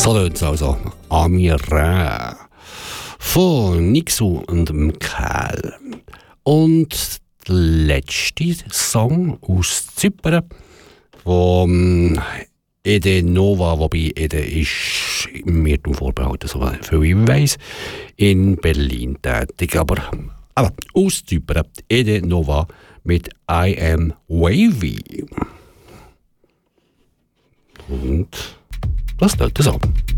So tönt es also. Amira von Nixu und dem Kerl. Und der letzte Song aus Zypern von Ede Nova, wobei Ede ist mir vorbehalten, so viel ich weiss, in Berlin tätig. Aber aus Zypern, Ede Nova mit I Am Wavy. Und das tut es ab.